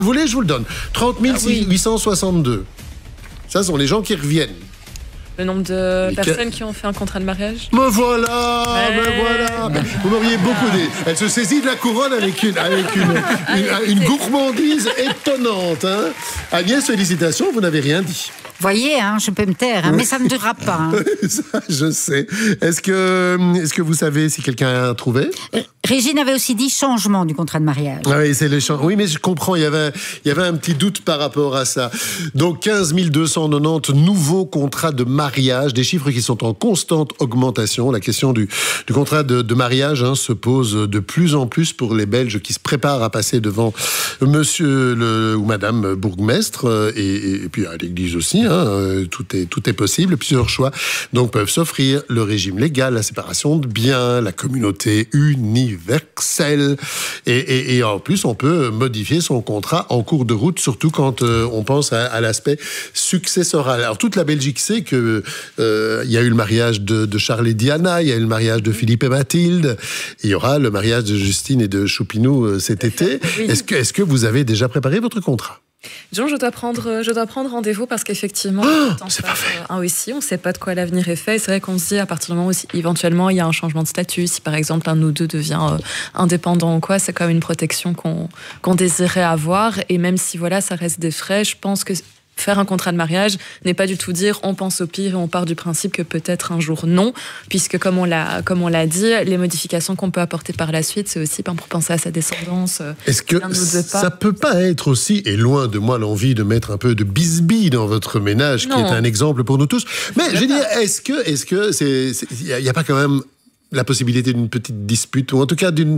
Vous voulez, je vous le donne. 30 862. Ça sont les gens qui reviennent. Le nombre de personnes qui ont fait un contrat de mariage. Me voilà. Vous m'auriez beaucoup dit. Elle se saisit de la couronne avec une gourmandise étonnante. Hein. Agnès, félicitations, vous n'avez rien dit. Voyez, je peux me taire, mais ça ne durera pas. Ça, je sais. Est-ce que vous savez si quelqu'un a trouvé ? Régine avait aussi dit changement du contrat de mariage. Oui, c'est oui, mais je comprends, il y avait un petit doute par rapport à ça. Donc 15 290 nouveaux contrats de mariage, des chiffres qui sont en constante augmentation. La question du contrat de mariage se pose de plus en plus pour les Belges qui se préparent à passer devant monsieur ou madame bourgmestre et puis à l'église aussi. Tout est possible, plusieurs choix. Donc peuvent s'offrir le régime légal, la séparation de biens, la communauté universelle. Et en plus, on peut modifier son contrat en cours de route, surtout quand on pense à l'aspect successoral. Alors toute la Belgique sait que il y a eu le mariage de Charles et Diana, il y a eu le mariage de Philippe et Mathilde, il y aura le mariage de Justine et de Choupinou cet été. Oui. Est-ce que vous avez déjà préparé votre contrat ? Jean, je dois prendre rendez-vous parce qu'effectivement, c'est pas fait. Aussi, on ne sait pas de quoi l'avenir est fait. Et c'est vrai qu'on se dit à partir du moment où éventuellement il y a un changement de statut, si par exemple un de nous deux devient indépendant ou quoi, c'est quand même une protection qu'on désirait avoir. Et même si ça reste des frais, je pense que faire un contrat de mariage n'est pas du tout dire on pense au pire et on part du principe que peut-être un jour non, puisque comme on l'a dit, les modifications qu'on peut apporter par la suite, c'est aussi pour penser à sa descendance. Est-ce que ça peut pas être aussi, et loin de moi l'envie de mettre un peu de bisbille dans votre ménage, qui est un exemple pour nous tous, mais je veux dire, est-ce que il y a pas quand même la possibilité d'une petite dispute, ou en tout cas de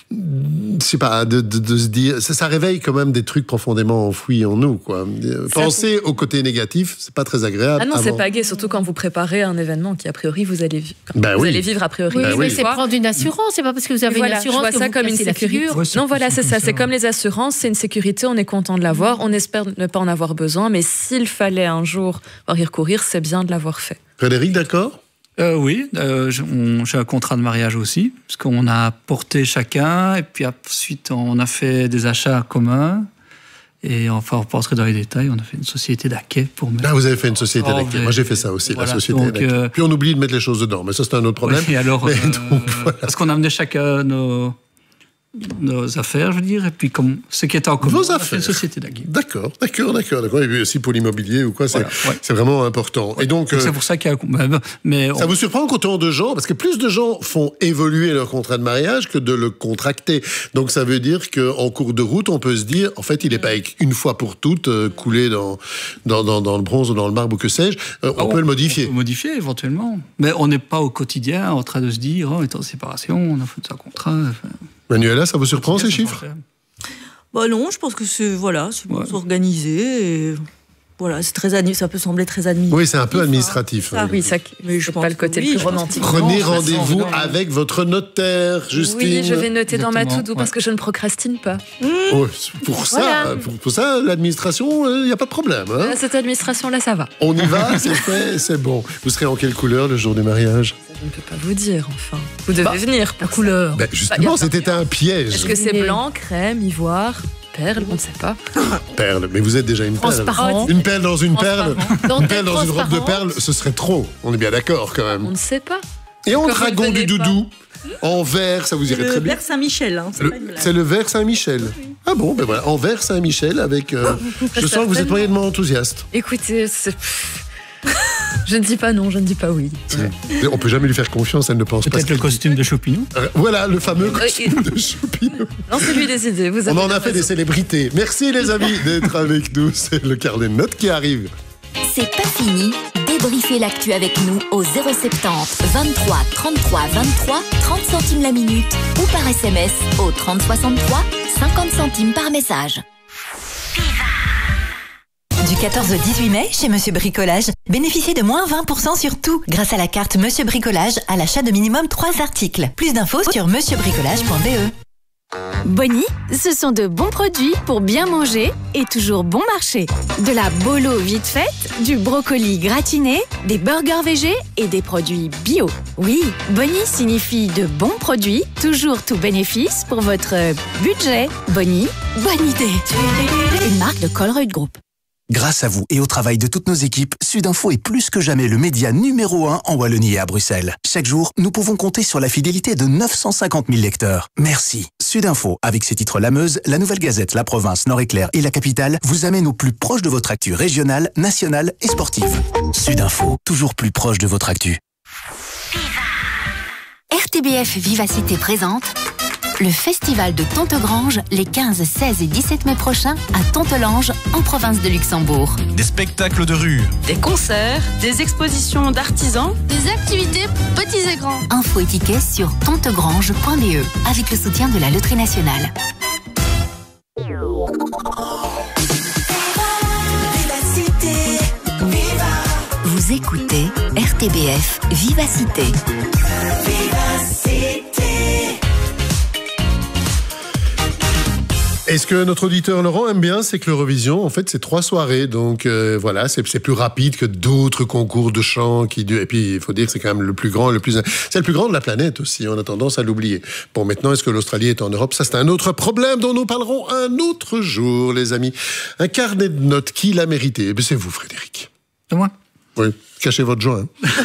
se dire, ça réveille quand même des trucs profondément enfouis en nous, quoi. Penser au côté négatif, c'est pas très agréable. Ah non, c'est pas gai, surtout quand vous préparez un événement qui a priori vous allez vivre a priori. Oui, mais c'est prendre une assurance, c'est pas parce que vous avez une assurance je vois ça comme une sécurité. Non, c'est ça, c'est comme les assurances, c'est une sécurité, on est content de l'avoir, on espère ne pas en avoir besoin, mais s'il fallait un jour y recourir, c'est bien de l'avoir fait. Frédéric, d'accord ? Oui, j'ai un contrat de mariage aussi, parce qu'on a porté chacun, et puis ensuite on a fait des achats communs, et enfin on peut rentrer dans les détails, on a fait une société d'acquet pour mettre... Ah, vous avez fait une société d'acquet, moi j'ai fait ça aussi, la société d'acquet. Puis on oublie de mettre les choses dedans, mais ça c'est un autre problème. Oui, alors, parce qu'on a amené chacun nos affaires, je veux dire, et puis comme ce qui était en commun, on a fait une société d'acquis. D'accord. Et puis aussi pour l'immobilier ou quoi, c'est vraiment important. Ouais. Et donc c'est pour ça qu'il y a... Ça vous surprend qu'autant de gens, parce que plus de gens font évoluer leur contrat de mariage que de le contracter. Donc ça veut dire qu'en cours de route, on peut se dire, en fait, il n'est pas une fois pour toutes coulé dans le bronze ou dans le marbre ou que sais-je. On peut le modifier. On peut modifier éventuellement. Mais on n'est pas au quotidien en train de se dire, on est en séparation, on a fait un contrat... Manuela, ça vous surprend ces chiffres ? Non, je pense que c'est bien organisé. Et c'est ça peut sembler très administratif. Oui, c'est un peu administratif. Mais je pense pas le côté plus romantique. Prenez rendez-vous avec votre notaire, Justine. Oui, je vais noter dans ma to-do parce que je ne procrastine pas. Pour ça, l'administration, il n'y a pas de problème. Hein. Cette administration-là, ça va. On y va, c'est fait, c'est bon. Vous serez en quelle couleur le jour du mariage ? Je ne peux pas vous dire, enfin. Vous devez venir pour la couleur. Justement, c'était un piège. Est-ce que c'est blanc, crème, ivoire ? Perle, on ne sait pas. Perle, mais vous êtes déjà une perle. Une perle dans une perle. Une perle dans une robe de perle, ce serait trop. On est bien d'accord quand même. On ne sait pas. Et en dragon du doudou, en vert, ça vous irait très bien. Le vert Saint-Michel, c'est le vert Saint-Michel. Oui. Ah bon, en vert Saint-Michel avec... je sens que vous êtes moyennement enthousiaste. Écoutez, je ne dis pas non, je ne dis pas oui. On peut jamais lui faire confiance, elle ne pense pas. Peut-être le costume de Choupinou. Voilà, le fameux costume de Choupinou. Lancez-lui des idées. On en a fait des célébrités. Merci les amis d'être avec nous. C'est le carnet de notes qui arrive. C'est pas fini. Débriefez l'actu avec nous au 070 23 33 23 30 centimes la minute ou par SMS au 30 63 50 centimes par message. Du 14 au 18 mai, chez Monsieur Bricolage, bénéficiez de moins 20% sur tout grâce à la carte Monsieur Bricolage à l'achat de minimum 3 articles. Plus d'infos sur monsieurbricolage.be. Bonnie, ce sont de bons produits pour bien manger et toujours bon marché. De la bolo vite faite, du brocoli gratiné, des burgers végés et des produits bio. Oui, Bonnie signifie de bons produits, toujours tout bénéfice pour votre budget. Bonnie, bonne idée. Une marque de Colruyt Group. Grâce à vous et au travail de toutes nos équipes, Sudinfo est plus que jamais le média numéro 1 en Wallonie et à Bruxelles. Chaque jour, nous pouvons compter sur la fidélité de 950 000 lecteurs. Merci. Sudinfo, avec ses titres La Meuse, La Nouvelle Gazette, La Province, Nord-Éclair et La Capitale, vous amène au plus proche de votre actu régionale, nationale et sportive. Sudinfo, toujours plus proche de votre actu. RTBF Vivacité présente le festival de Tontegrange les 15, 16 et 17 mai prochains à Tontelange, en province de Luxembourg. Des spectacles de rue, des concerts, des expositions d'artisans, des activités petits et grands. Infos et tickets sur tontegrange.be avec le soutien de la Loterie Nationale. Vous écoutez RTBF Vivacité. Et ce que notre auditeur Laurent aime bien, c'est que l'Eurovision, en fait, c'est 3 soirées. Donc voilà, c'est plus rapide que d'autres concours de chant qui durent. Et puis, il faut dire que c'est quand même le plus grand, c'est le plus grand de la planète aussi. On a tendance à l'oublier. Bon, maintenant, est-ce que l'Australie est en Europe? Ça, c'est un autre problème dont nous parlerons un autre jour, les amis. Un carnet de notes, qui l'a mérité? Eh bien, c'est vous, Frédéric. C'est moi? Oui, cachez votre joint.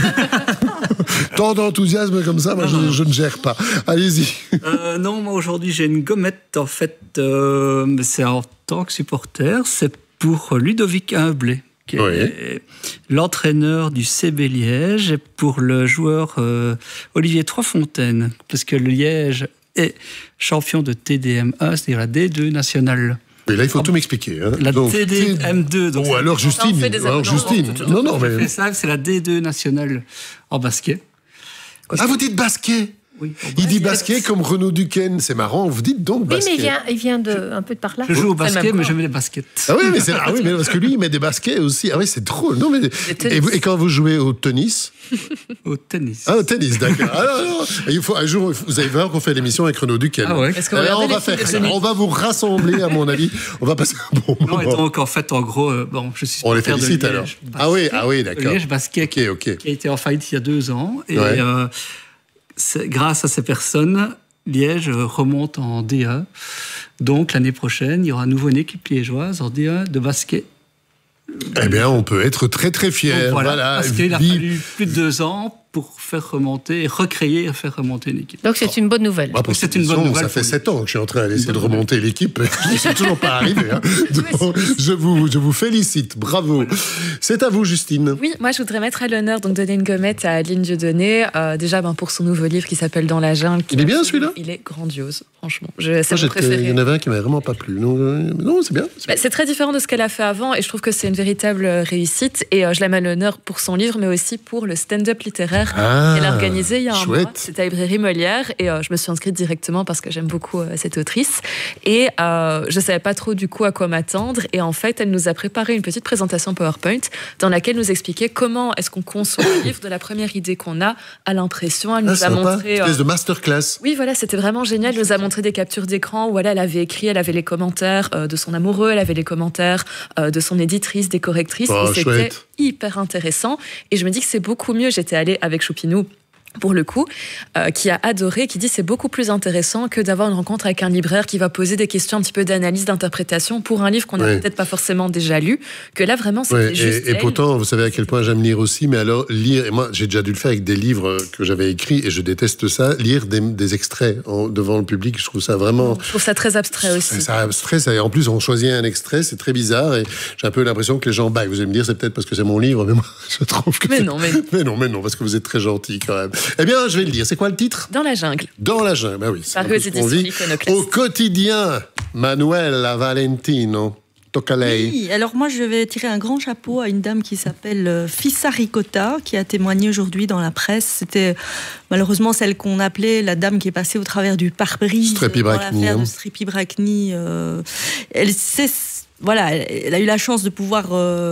Tant d'enthousiasme comme ça, moi je ne gère pas. Allez-y. Non, moi aujourd'hui j'ai une gommette, en fait, c'est en tant que supporter, c'est pour Ludovic Humblé, qui est l'entraîneur du CB Liège, et pour le joueur Olivier Troisfontaine, parce que le Liège est champion de TDM1, c'est-à-dire la D2 nationale. Mais là, il faut tout m'expliquer. Hein. La TDM2. Donc ou alors Justine. Non, mais... C'est la D2 nationale en basket. Ah, vous dites basket? Oui. Il dit basket comme Renaud Duquesne. C'est marrant, vous dites donc basket. Oui, mais il vient un peu de par là. Je joue au basket, mais je mets des baskets. Ah oui, mais parce que lui, il met des baskets aussi. Ah oui, c'est drôle. Non, mais... et quand vous jouez au tennis? Au tennis. Ah, au tennis, d'accord. Alors, il faut un jour, vous allez voir qu'on fait l'émission avec Renaud Duquesne. Ah ouais. On va vous rassembler, à mon avis. On va passer un bon moment. Non, et donc, en fait, en gros, je suis on les félicite alors. Ah oui, d'accord. Liège Basket, qui a été en faillite il y a 2 ans. Et grâce à ces personnes, Liège remonte en D1. Donc, l'année prochaine, il y aura à nouveau une équipe liégeoise en D1 de basket. Eh bien, on peut être très très fiers. Voilà, parce qu'il a fallu plus de 2 ans pour faire remonter, recréer et faire remonter une équipe. Donc c'est une bonne nouvelle. C'est une bonne nouvelle. Ça fait 7 ans que je suis en train d'essayer de remonter l'équipe. Je ne suis toujours pas arrivé. Hein. Donc, je vous félicite. Bravo. C'est à vous, Justine. Oui, moi je voudrais mettre à l'honneur, donc donner une gommette à Aline Dieudonné. Déjà pour son nouveau livre qui s'appelle Dans la jungle. Il est bien celui-là? Il est grandiose, franchement. C'est mon préféré. Il y en avait un qui m'a vraiment pas plu. Non, c'est bien. C'est très différent de ce qu'elle a fait avant et je trouve que c'est une véritable réussite. Et je la mets à l'honneur pour son livre, mais aussi pour le stand-up littéraire qu'elle a organisé il y a un mois. C'était à Librairie Molière et je me suis inscrite directement parce que j'aime beaucoup cette autrice. Et je savais pas trop du coup à quoi m'attendre. Et en fait, elle nous a préparé une petite présentation PowerPoint dans laquelle nous expliquait comment est-ce qu'on conçoit un livre de la première idée qu'on a à l'impression. Elle nous a montré... Une espèce de masterclass. Oui, voilà, c'était vraiment génial. Elle nous a montré des captures d'écran où elle avait écrit, elle avait les commentaires de son amoureux, elle avait les commentaires de son éditrice, des correctrices. Et c'était hyper intéressant. Et je me dis que c'est beaucoup mieux. J'étais allée avec Choupinou pour le coup, qui a adoré, qui dit c'est beaucoup plus intéressant que d'avoir une rencontre avec un libraire qui va poser des questions un petit peu d'analyse, d'interprétation pour un livre qu'on n'a peut-être pas forcément déjà lu, que là vraiment c'était juste et pourtant, vous savez à quel point j'aime lire aussi, mais alors lire, et moi j'ai déjà dû le faire avec des livres que j'avais écrits et je déteste ça, lire des extraits devant le public, je trouve ça vraiment... Je trouve ça très abstrait aussi. C'est abstrait, en plus on choisit un extrait, c'est très bizarre et j'ai un peu l'impression que les gens vous allez me dire c'est peut-être parce que c'est mon livre, mais moi je trouve que... Mais non, parce que vous êtes très gentil quand même. Eh bien, je vais le dire. C'est quoi le titre? Dans la jungle. Dans la jungle, oui. Paru aux éditions Iconoclaste. Au quotidien, Manuela Valentino. Tocalei. Oui, alors moi je vais tirer un grand chapeau à une dame qui s'appelle Fissa Ricotta, qui a témoigné aujourd'hui dans la presse. C'était malheureusement celle qu'on appelait la dame qui est passée au travers du pare-brise dans l'affaire de Stripy Brackney. Elle a eu la chance de pouvoir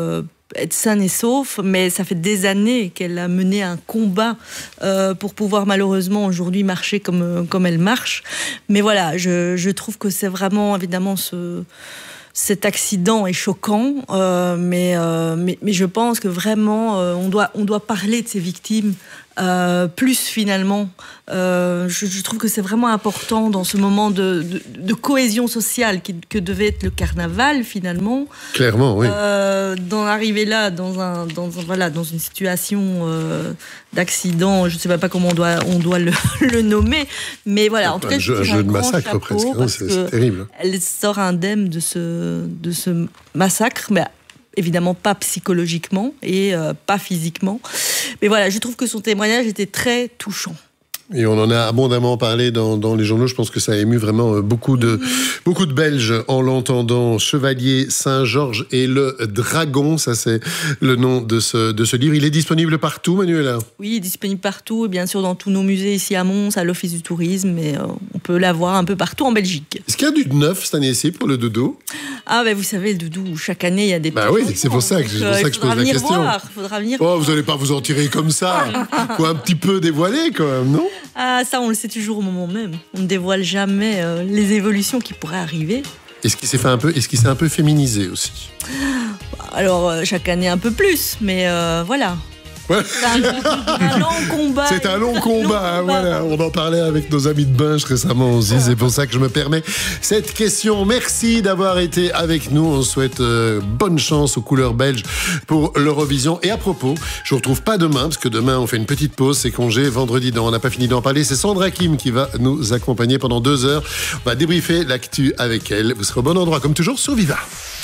être saine et sauf, mais ça fait des années qu'elle a mené un combat pour pouvoir malheureusement aujourd'hui marcher comme elle marche. Mais voilà, je trouve que c'est vraiment évidemment cet accident est choquant, mais je pense que vraiment on doit parler de ces victimes plus finalement. Je trouve que c'est vraiment important dans ce moment de cohésion sociale que devait être le carnaval finalement. Clairement, oui. D'en arriver là dans une situation d'accident, je ne sais pas comment on doit le nommer, mais voilà. En tout cas, un jeu de massacre presque, c'est terrible. Elle sort indemne de ce massacre, mais évidemment pas psychologiquement et pas physiquement. Mais voilà, je trouve que son témoignage était très touchant. Et on en a abondamment parlé dans les journaux. Je pense que ça a ému vraiment beaucoup de Belges en l'entendant. Chevalier Saint-Georges et le Dragon, ça c'est le nom de ce livre. Il est disponible partout, Manuela ? Oui, il est disponible partout, et bien sûr dans tous nos musées ici à Mons, à l'Office du Tourisme, et on peut l'avoir un peu partout en Belgique. Est-ce qu'il y a du neuf cette année-ci pour le doudou ? Ah ben vous savez, le doudou, chaque année il y a des... Bah oui, c'est pour ça que je pose la question. Faudra venir voir. Vous n'allez pas vous en tirer comme ça. Faut un petit peu dévoiler quand même, non ? Ah, ça, on le sait toujours au moment même. On ne dévoile jamais les évolutions qui pourraient arriver. Est-ce qu'il s'est un peu féminisé aussi ? Alors, chaque année un peu plus, mais voilà. Ouais. C'est un long combat. C'est un long combat, voilà. On en parlait avec nos amis de Binche récemment aussi. C'est pour ça que je me permets cette question. Merci d'avoir été avec nous. On souhaite bonne chance aux couleurs belges pour l'Eurovision. Et à propos, je vous retrouve pas demain, parce que demain on fait une petite pause, c'est congé. Vendredi, on n'a pas fini d'en parler. C'est Sandra Kim qui va nous accompagner pendant 2 heures. On va débriefer l'actu avec elle. Vous serez au bon endroit, comme toujours, sur Viva.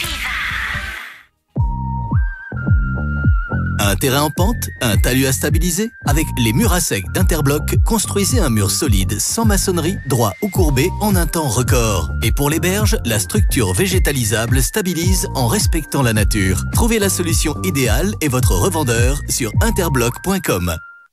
Un terrain en pente, un talus à stabiliser ? Avec les murs à sec d'Interbloc, construisez un mur solide, sans maçonnerie, droit ou courbé, en un temps record. Et pour les berges, la structure végétalisable stabilise en respectant la nature. Trouvez la solution idéale et votre revendeur sur interbloc.com.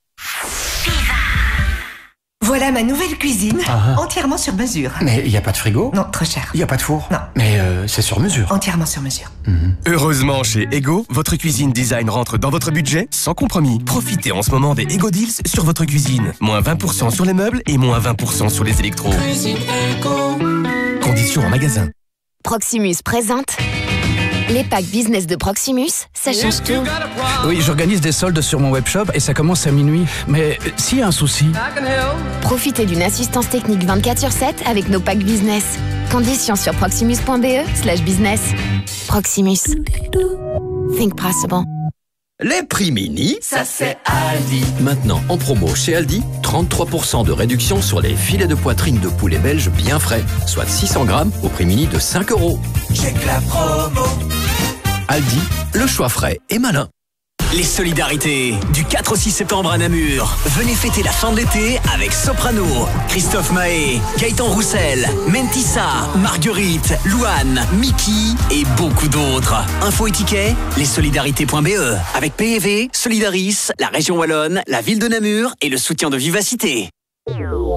Voilà ma nouvelle cuisine, entièrement sur mesure. Mais il n'y a pas de frigo ? Non, trop cher. Il n'y a pas de four ? Non. Mais c'est sur mesure. Entièrement sur mesure. Heureusement, chez Ego, votre cuisine design rentre dans votre budget sans compromis. Profitez en ce moment des Ego Deals sur votre cuisine. Moins 20% sur les meubles et moins 20% sur les électros. Conditions en magasin. Proximus présente les packs business de Proximus, ça change tout. Oui, j'organise des soldes sur mon webshop et ça commence à minuit. Mais s'il y a un souci... Profitez d'une assistance technique 24/7 avec nos packs business. Conditions sur proximus.be/business. Proximus. Think possible. Les prix mini, ça c'est Aldi. Maintenant en promo chez Aldi, 33% de réduction sur les filets de poitrine de poulet belge bien frais, soit 600 grammes au prix mini de 5 €. Check la promo. Aldi, le choix frais et malin. Les solidarités, du 4 au 6 septembre à Namur. Venez fêter la fin de l'été avec Soprano, Christophe Mahé, Gaëtan Roussel, Mentissa, Marguerite, Louane, Mickey et beaucoup d'autres. Info et tickets, lessolidarités.be. Avec PEV, Solidaris, la région Wallonne, la ville de Namur et le soutien de Vivacité.